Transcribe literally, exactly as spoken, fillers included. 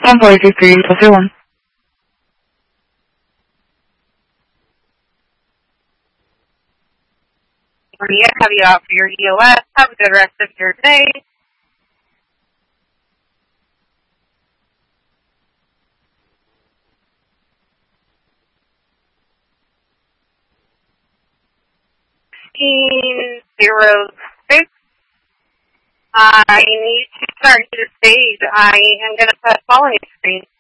welcome for eighty-three, plus one. Maria, have you out for your E O S. Have a good rest of your day. sixteen zero six. I need to start to the stage. I am going to put following screen.